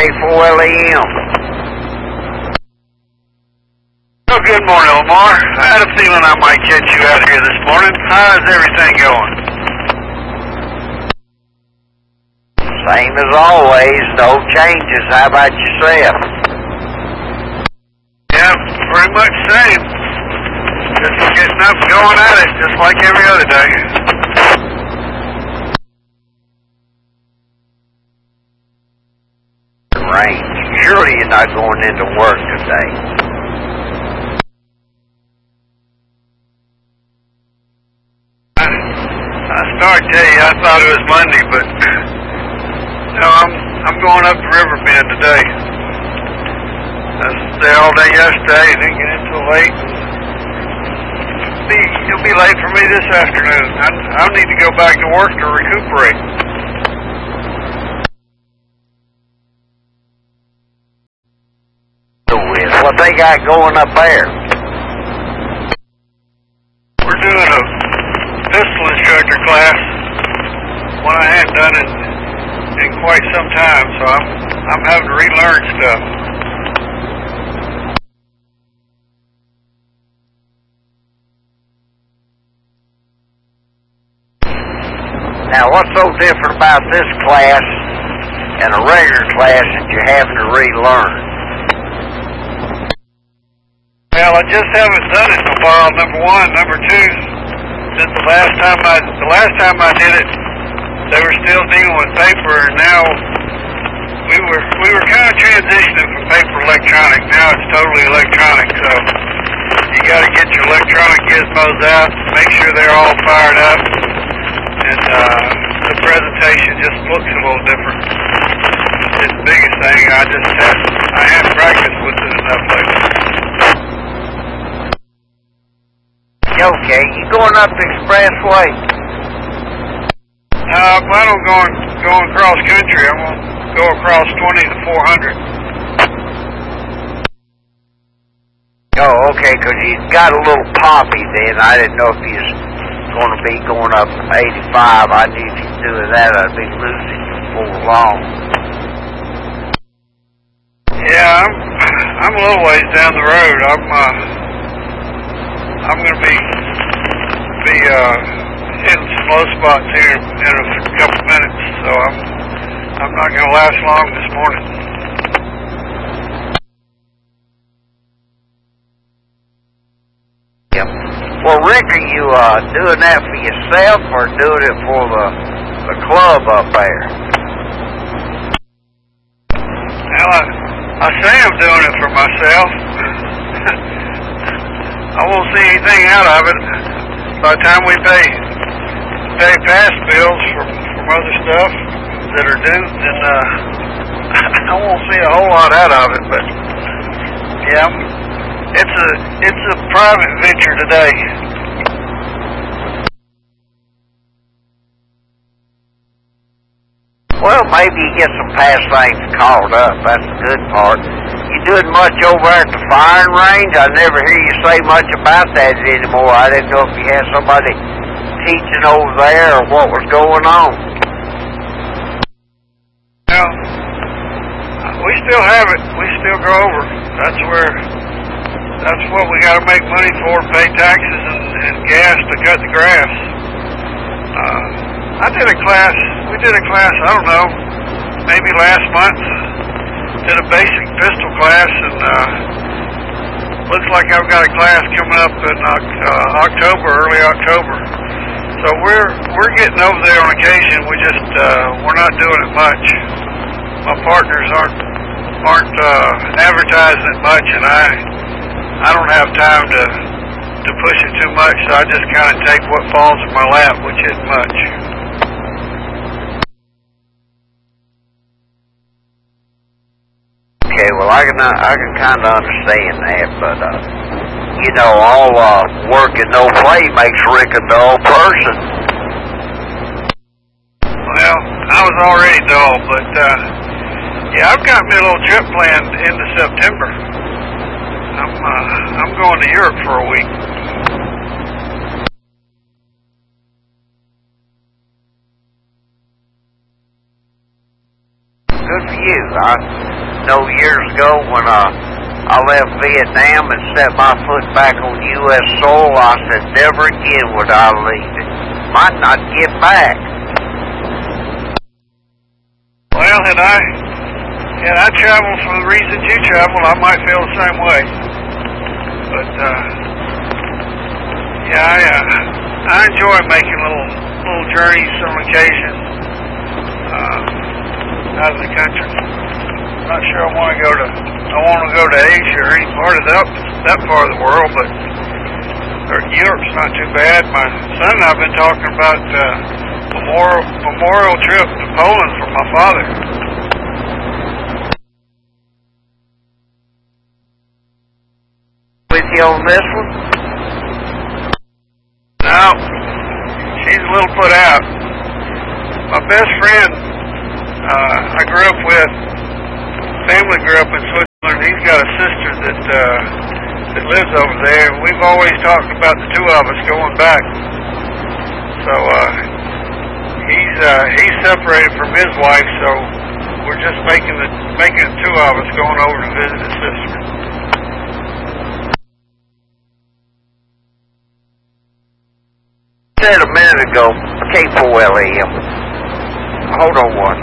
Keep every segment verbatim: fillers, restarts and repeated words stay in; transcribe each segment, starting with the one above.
four L E M. Oh, good morning, Lamar. I had a feeling I might catch you out here this morning. How's everything going? Same as always, no changes. How about yourself? Yeah, pretty much same. Just getting up and going at it, just like every other day. Rain. Surely you're not going into work today. I, I started to tell you I thought it was Monday, but no, I'm I'm going up to Riverbend today. I was there all day yesterday and didn't get in till late. It'll be, it'll be late for me this afternoon. I, I'll need to go back to work to recuperate. What they got going up there? We're doing a pistol instructor class. One I hadn't done in, in quite some time, so I'm I'm having to relearn stuff. Now, what's so different about this class and a regular class that you're having to relearn? Well, I just haven't done it so far. Number one, number two, since the last time I the last time I did it, they were still dealing with paper, and now we were we were kind of transitioning from paper to electronic. Now it's totally electronic, so you got to get your electronic gizmos out, make sure they're all fired up, and uh, the presentation just looks a little different. It's the biggest thing. I just have I haven't practiced with it enough lately. Okay, you going up the expressway? Uh, I plan on going going cross country. I'm gonna go across twenty to four hundred. Oh, okay, because you got a little poppy then. I didn't know if you was going to be going up eighty-five. I knew if you was doing that, I'd be losing you before long. Yeah, I'm I'm a little ways down the road. I'm uh, I'm gonna be be uh, hitting some low spots here in a couple minutes, so I'm I'm not gonna last long this morning. Yep. Well, Rick, are you uh, doing that for yourself or doing it for the the club up there? Well, I, I say I'm doing it for myself. I won't see anything out of it. By the time we pay pay past bills from, from other stuff that are due, then uh, I won't see a whole lot out of it. But yeah, I'm, it's a it's a private venture today. Well, maybe you get some past things called up. That's the good part. You doing much over at the firing range? I never hear you say much about that anymore. I didn't know if you had somebody teaching over there or what was going on. Well, we still have it. We still go over. That's where. That's what we got to make money for. Pay taxes and, and gas to cut the grass. Uh, I did a class. We did a class. I don't know. Maybe last month. Did a basic pistol class, and uh, looks like I've got a class coming up in uh, October, early October. So we're we're getting over there on occasion. We just uh, we're not doing it much. My partners aren't aren't uh, advertising it much, and I I don't have time to to push it too much. So I just kind of take what falls in my lap, which isn't much. Okay, well, I can I can kind of understand that, but uh, you know, all uh, work and no play makes Rick a dull person. Well, I was already dull, but uh, yeah, I've got me a little trip planned into September. I'm uh, I'm going to Europe for a week. good for you. I know years ago when uh, I left Vietnam and set my foot back on U S soil, I said, never again would I leave it. Might not get back. Well, had I, had I traveled for the reasons you traveled, I might feel the same way. But, uh, yeah, I, uh, I enjoy making little, little journeys on occasion, uh, out of the country. I'm not sure I want to go to, I want to go to Asia or any part of that, that part of the world, but or Europe's not too bad. My son and I have been talking about, uh, memorial, memorial trip to Poland for my father. With you on this one? No, she's a little put out. My best friend, uh, I grew up with, family grew up in Switzerland. He's got a sister that, uh, that lives over there. We've always talked about the two of us going back. So, uh, he's, uh, he's separated from his wife, so we're just making the, making the two of us going over to visit his sister. I said a minute ago, K four L M. Hold on one.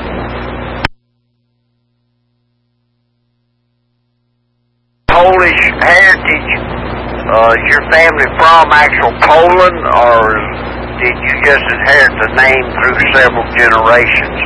Polish heritage, uh, is your family from actual Poland, or did you just inherit the name through several generations?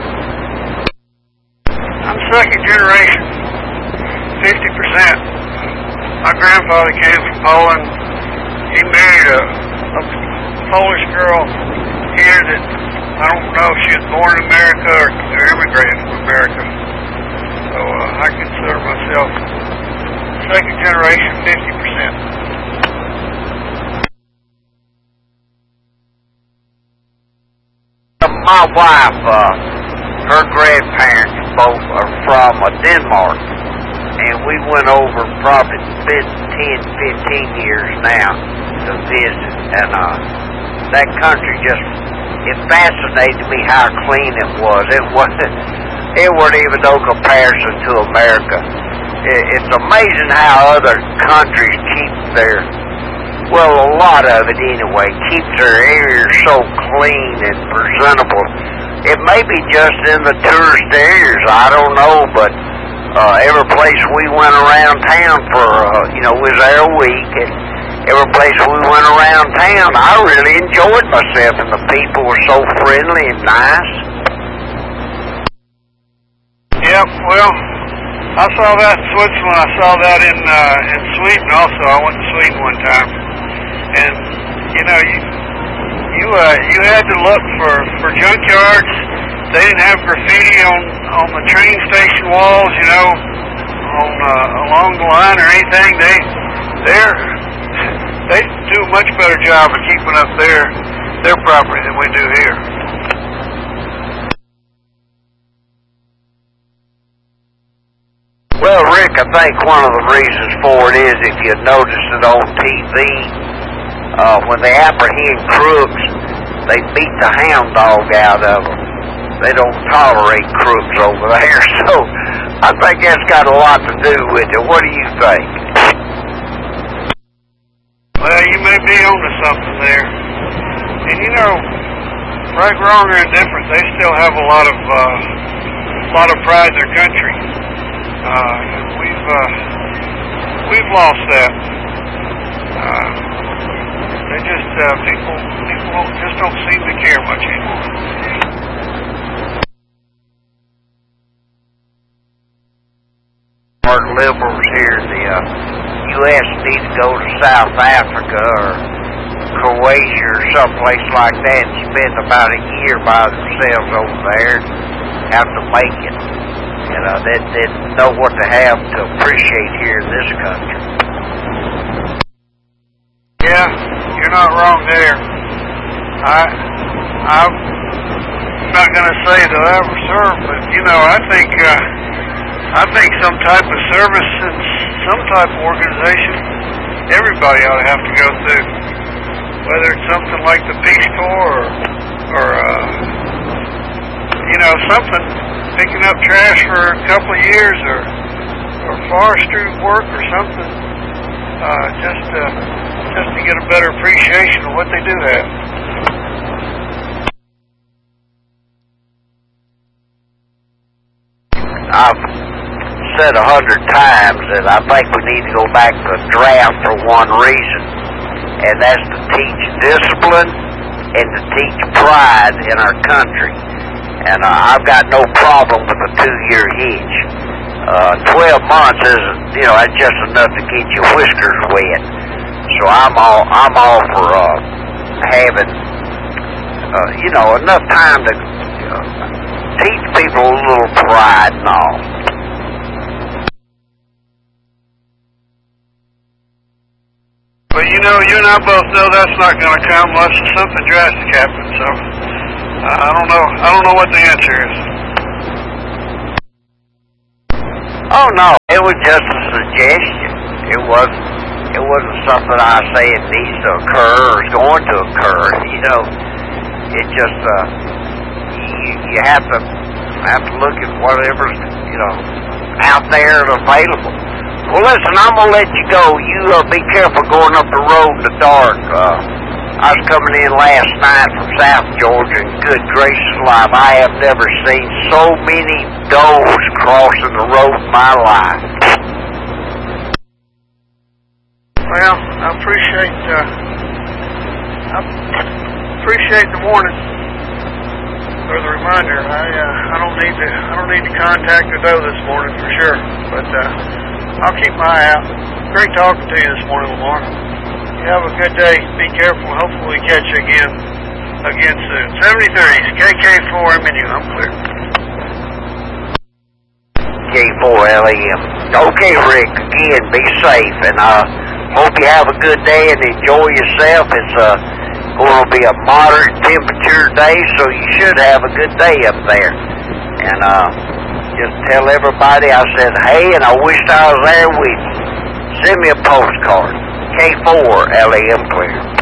I'm second generation, fifty percent. My grandfather came from Poland. He married a, a Polish girl here that I don't know if she was born in America or, or immigrated from America. So uh, I consider myself second generation, fifty percent. My wife, uh, her grandparents both are from uh, Denmark, and we went over probably been ten, fifteen years now to visit, and uh, that country just, it fascinated me how clean it was. It wasn't, it wasn't even no comparison to America. It, it's amazing how other countries keep their, well, a lot of it anyway, keeps their areas so clean and presentable. It may be just in the tourist areas, I don't know, but uh, every place we went around town for, uh, you know, we was there a week, and every place we went around town, I really enjoyed myself, and the people were so friendly and nice. Yep, well, I saw that in Switzerland. I saw that in uh, in Sweden also. I went to Sweden one time, and you know, you you uh, you had to look for for junkyards. They didn't have graffiti on on the train station walls, you know, on uh, along the line or anything. They they're they do a much better job of keeping up their their property than we do here. Well, Rick, I think one of the reasons for it is, if you notice it on T V, uh, when they apprehend crooks, they beat the hound dog out of them. They don't tolerate crooks over there, so I think that's got a lot to do with it. What do you think? Well, you may be onto something there. And you know, right, wrong, or indifferent, they still have a lot of uh, a lot of pride in their country. Uh, we've uh, we've lost that. Uh, they just uh, people people don't, just don't seem to care much anymore. Our liberals here in the uh, U S need to go to South Africa or Croatia or someplace like that and spend about a year by themselves over there and have to make it. You know, they didn't know what to have to appreciate here in this country. Yeah, you're not wrong there. I, I'm not going to say that I ever served, but you know, I think, uh, I think some type of service and some type of organization, everybody ought to have to go through. Whether it's something like the Peace Corps or, or uh, you know, something. picking up trash for a couple of years, or or forestry work or something, uh, just to, just to get a better appreciation of what they do have. I've said a hundred times that I think we need to go back to a draft for one reason, and that's to teach discipline and to teach pride in our country. And uh, I've got no problem with a two-year hitch. Uh, Twelve months isn't, you know, that's just enough to get your whiskers wet. So I'm all, I'm all for uh, having, uh, you know, enough time to uh, teach people a little pride and all. But you know, you and I both know that's not going to come unless something drastic happens. So uh, I don't know. I don't know what the answer is. Oh no, it was just a suggestion. It wasn't. It wasn't something I say it needs to occur or is going to occur. You know, it just uh, you, you have to have to look at whatever's, you know, out there and available. Well, listen, I'm gonna let you go. You uh, be careful going up the road in the dark. Uh, I was coming in last night from South Georgia, and good gracious alive, I have never seen so many does crossing the road in my life. Well, I appreciate uh, I appreciate the warning or the reminder. I uh, I don't need to I don't need to contact the doe this morning for sure, but uh, I'll keep my eye out. Great talking to you this morning, Lamar. You have a good day. Be careful. Hopefully we catch you again again soon. seventy-threes, K K four M N U. I'm clear. K four L E M. Okay, Rick. Again, be safe, and uh, hope you have a good day and enjoy yourself. It's uh, going to be a moderate temperature day, so you should have a good day up there. And uh, just tell everybody I said hey, and I wished I was there with you. Send me a postcard. K four L E M clear.